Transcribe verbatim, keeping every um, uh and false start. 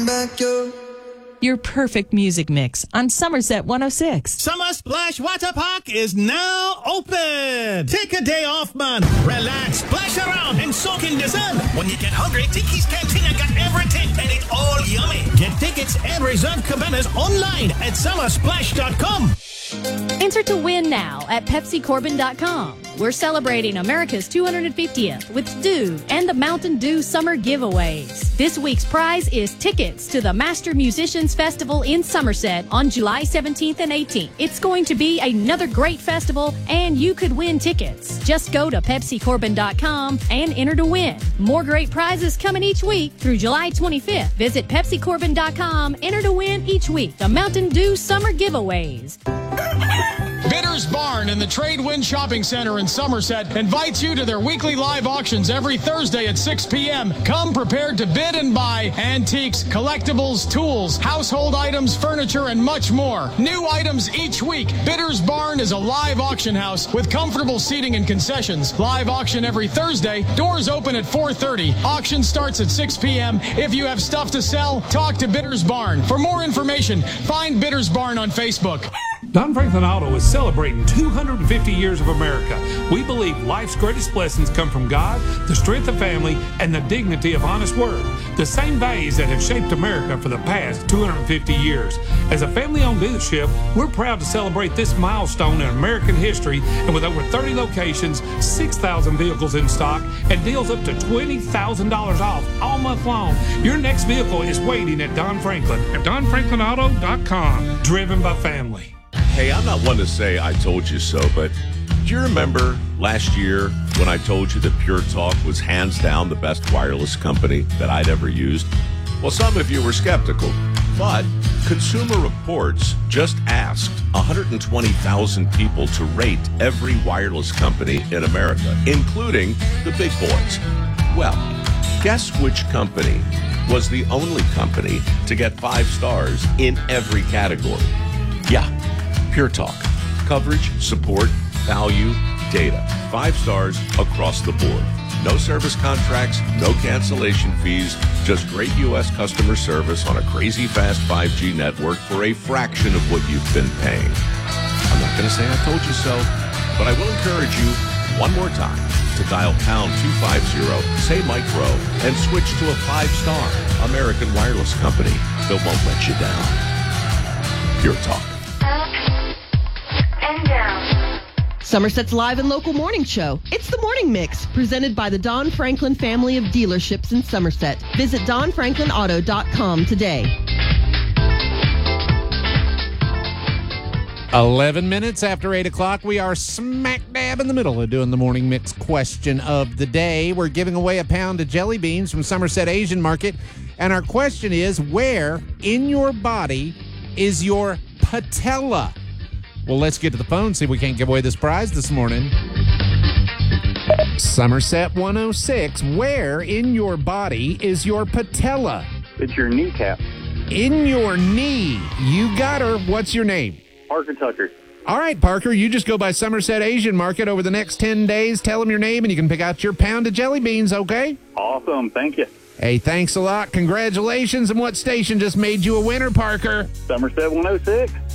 back your... Your perfect music mix on Somerset one oh six. Summer Splash Water Park is now open. Take a day off, man. Relax, splash around, and soak in the sun. When you get hungry, Tiki's Cantina got everything, and it's all yummy. Get tickets and reserve cabanas online at summer splash dot com. Enter to win now at Pepsi Corbin dot com. We're celebrating America's two hundred fiftieth with Dew and the Mountain Dew Summer Giveaways. This week's prize is tickets to the Master Musicians Festival in Somerset on July seventeenth and eighteenth. It's going to be another great festival, and you could win tickets. Just go to Pepsi Corbin dot com and enter to win. More great prizes coming each week through July twenty-fifth. Visit Pepsi Corbin dot com, enter to win each week. The Mountain Dew Summer Giveaways. Bitters Barn in the Tradewind Shopping Center in Somerset invites you to their weekly live auctions every Thursday at six p.m. Come prepared to bid and buy antiques, collectibles, tools, household items, furniture, and much more. New items each week. Bitters Barn is a live auction house with comfortable seating and concessions. Live auction every Thursday. Doors open at four thirty. Auction starts at six p.m. If you have stuff to sell, talk to Bitters Barn. For more information, find Bitters Barn on Facebook. Don Franklin Auto is celebrating two hundred fifty years of America. We believe life's greatest blessings come from God, the strength of family, and the dignity of honest work. The same values that have shaped America for the past two hundred fifty years. As a family-owned dealership, we're proud to celebrate this milestone in American history, and with over thirty locations, six thousand vehicles in stock, and deals up to twenty thousand dollars off all month long, your next vehicle is waiting at Don Franklin at don franklin auto dot com. Driven by family. Hey, I'm not one to say I told you so, but do you remember last year when I told you that Pure Talk was hands down the best wireless company that I'd ever used? Well, some of you were skeptical, but Consumer Reports just asked one hundred twenty thousand people to rate every wireless company in America, including the big boys. Well, guess which company was the only company to get five stars in every category? Yeah. Pure Talk. Coverage, support, value, data. Five stars across the board. No service contracts, no cancellation fees, just great U S customer service on a crazy fast five G network for a fraction of what you've been paying. I'm not going to say I told you so, but I will encourage you one more time to dial pound two fifty, say Mike Rowe, and switch to a five-star American wireless company that won't let you down. Pure Talk. Somerset's live and local morning show. It's the Morning Mix, presented by the Don Franklin family of dealerships in Somerset. Visit don franklin auto dot com today. eleven minutes after eight o'clock, we are smack dab in the middle of doing the Morning Mix question of the day. We're giving away a pound of jelly beans from Somerset Asian Market. And our question is, where in your body is your patella? Well, let's get to the phone, see if we can't give away this prize this morning. Somerset one oh six, where in your body is your patella? It's your kneecap. In your knee. You got her. What's your name? Parker Tucker. All right, Parker, you just go by Somerset Asian Market over the next ten days. Tell them your name, and you can pick out your pound of jelly beans, okay? Awesome. Thank you. Hey, thanks a lot. Congratulations. And what station just made you a winner, Parker? Somerset one oh six.